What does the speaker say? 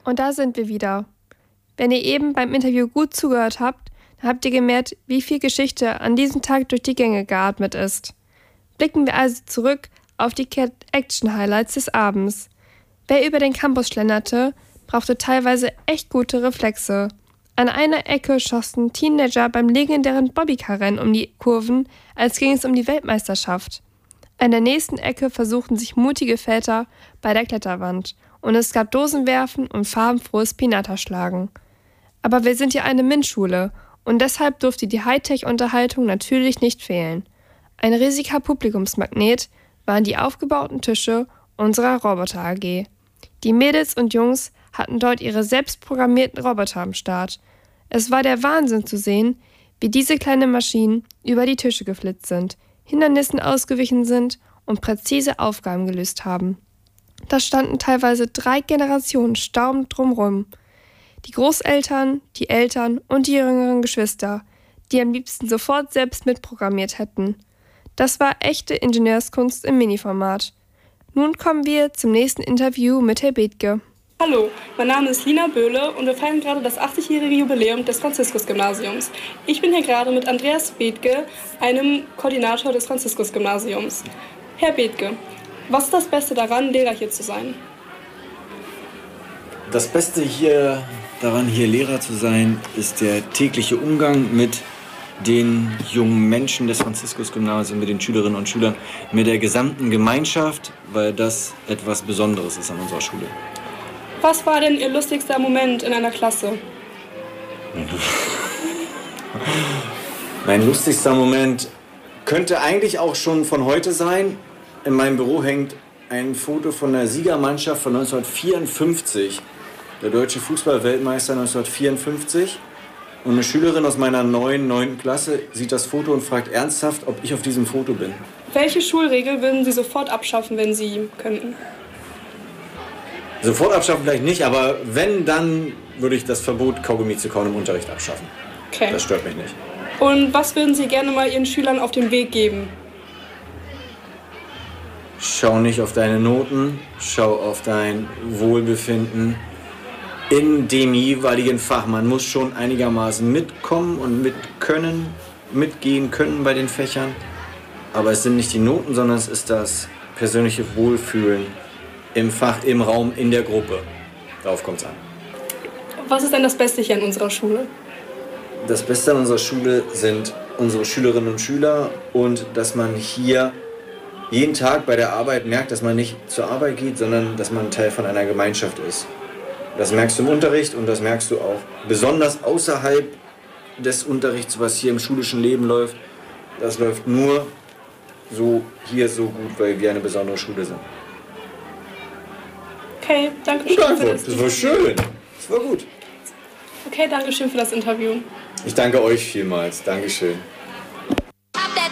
Und da sind wir wieder. Wenn ihr eben beim Interview gut zugehört habt, dann habt ihr gemerkt, wie viel Geschichte an diesem Tag durch die Gänge geatmet ist. Blicken wir also zurück auf die Action-Highlights des Abends. Wer über den Campus schlenderte, brauchte teilweise echt gute Reflexe. An einer Ecke schossen Teenager beim legendären Bobbycar-Rennen um die Kurven, als ging es um die Weltmeisterschaft. An der nächsten Ecke versuchten sich mutige Väter bei der Kletterwand. Und es gab Dosenwerfen und farbenfrohes Pinata-Schlagen. Aber wir sind ja eine MINT-Schule und deshalb durfte die Hightech-Unterhaltung natürlich nicht fehlen. Ein riesiger Publikumsmagnet waren die aufgebauten Tische unserer Roboter AG. Die Mädels und Jungs hatten dort ihre selbstprogrammierten Roboter am Start. Es war der Wahnsinn zu sehen, wie diese kleinen Maschinen über die Tische geflitzt sind, Hindernissen ausgewichen sind und präzise Aufgaben gelöst haben. Da standen teilweise 3 Generationen staubend drumrum. Die Großeltern, die Eltern und die jüngeren Geschwister, die am liebsten sofort selbst mitprogrammiert hätten. Das war echte Ingenieurskunst im Miniformat. Nun kommen wir zum nächsten Interview mit Herr Bethke. Hallo, mein Name ist Lina Böhle und wir feiern gerade das 80-jährige Jubiläum des Franziskus-Gymnasiums. Ich bin hier gerade mit Andreas Bethke, einem Koordinator des Franziskus-Gymnasiums. Herr Bethke, was ist das Beste daran, Lehrer hier zu sein? Das Beste daran, hier Lehrer zu sein, ist der tägliche Umgang mit den jungen Menschen des Franziskus-Gymnasiums, mit den Schülerinnen und Schülern, mit der gesamten Gemeinschaft, weil das etwas Besonderes ist an unserer Schule. Was war denn Ihr lustigster Moment in einer Klasse? Mein lustigster Moment könnte eigentlich auch schon von heute sein. In meinem Büro hängt ein Foto von der Siegermannschaft von 1954, der deutsche Fußball-Weltmeister 1954. Und eine Schülerin aus meiner 9. Klasse sieht das Foto und fragt ernsthaft, ob ich auf diesem Foto bin. Welche Schulregel würden Sie sofort abschaffen, wenn Sie könnten? Sofort abschaffen vielleicht nicht, aber wenn, dann würde ich das Verbot, Kaugummi zu kauen im Unterricht abschaffen. Okay. Das stört mich nicht. Und was würden Sie gerne mal Ihren Schülern auf den Weg geben? Schau nicht auf deine Noten, schau auf dein Wohlbefinden in dem jeweiligen Fach. Man muss schon einigermaßen mitkommen und mitgehen können bei den Fächern. Aber es sind nicht die Noten, sondern es ist das persönliche Wohlfühlen im Fach, im Raum, in der Gruppe. Darauf kommt es an. Was ist denn das Beste hier an unserer Schule? Das Beste an unserer Schule sind unsere Schülerinnen und Schüler und dass man hier jeden Tag bei der Arbeit merkt, dass man nicht zur Arbeit geht, sondern dass man Teil von einer Gemeinschaft ist. Das merkst du im Unterricht und das merkst du auch besonders außerhalb des Unterrichts, was hier im schulischen Leben läuft. Das läuft nur hier so gut, weil wir eine besondere Schule sind. Okay, danke schön. Das war schön. Das war gut. Okay, danke schön für das Interview. Ich danke euch vielmals. Dankeschön.